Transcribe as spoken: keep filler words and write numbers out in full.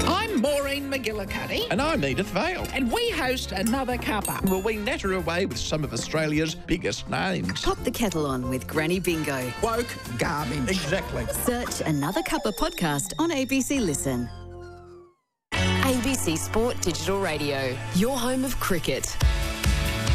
I'm Maureen McGillicuddy. And I'm Edith Vale. And we host Another Cuppa. Well, we natter away with some of Australia's biggest names. Pop the kettle on with Granny Bingo. Woke garbage. Exactly. Search Another Cuppa podcast on A B C Listen. A B C Sport Digital Radio, your home of cricket.